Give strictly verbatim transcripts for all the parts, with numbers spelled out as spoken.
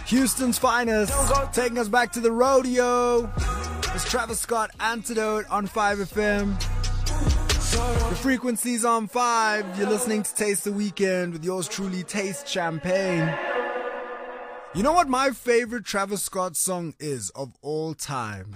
Houston's finest, taking us back to the rodeo. It's Travis Scott, Antidote on five F M. The frequency's on five. You're listening to Taste the Weekend with yours truly, Taste Champagne. You know what my favorite Travis Scott song is of all time?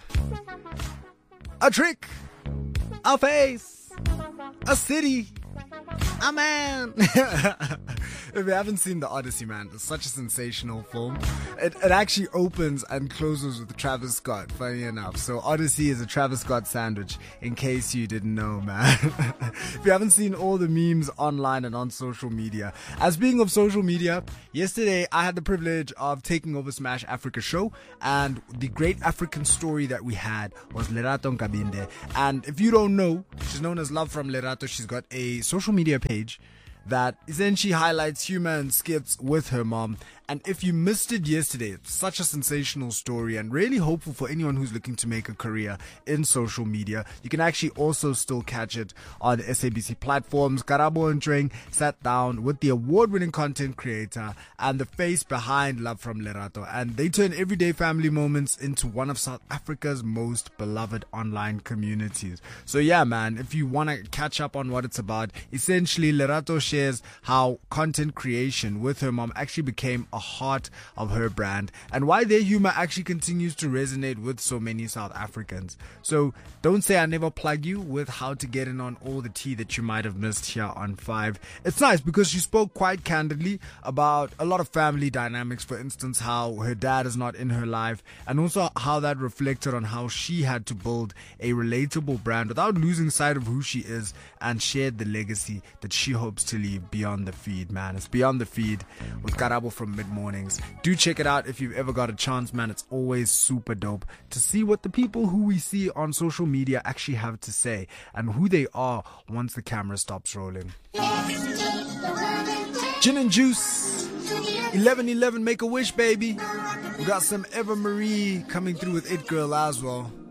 A trick, a face, a city, a man. If you haven't seen The Odyssey, man, it's such a sensational film. It, it actually opens and closes with Travis Scott, funny enough. So Odyssey is a Travis Scott sandwich, in case you didn't know, man. If you haven't seen all the memes online and on social media. As being of social media, yesterday I had the privilege of taking over Smash Africa show, and the great African story that we had was Lerato Nkabinde. And if you don't know, she's known as Love from Lerato. She's got a social media page that essentially highlights humor and skits with her mom. And if you missed it yesterday, it's such a sensational story and really hopeful for anyone who's looking to make a career in social media. You can actually also still catch it on S A B C platforms. Karabo and Treng sat down with the award-winning content creator and the face behind Love from Lerato, and they turn everyday family moments into one of South Africa's most beloved online communities. So yeah, man, if you want to catch up on what it's about, essentially Lerato shares how content creation with her mom actually became a heart of her brand, and why their humor actually continues to resonate with so many South Africans. So don't say I never plug you with how to get in on all the tea that you might have missed here on five. It's nice because she spoke quite candidly about a lot of family dynamics, for instance how her dad is not in her life, and also how that reflected on how she had to build a relatable brand without losing sight of who she is, and shared the legacy that she hopes to leave beyond the feed, man. It's Beyond the Feed with Karabo from Mid Mornings. Do check it out if you've ever got a chance, man. It's always super dope to see what the people who we see on social media actually have to say and who they are once the camera stops rolling. Gin and Juice, eleven eleven, make a wish, baby. We got some Eva Marie coming through with It Girl as well.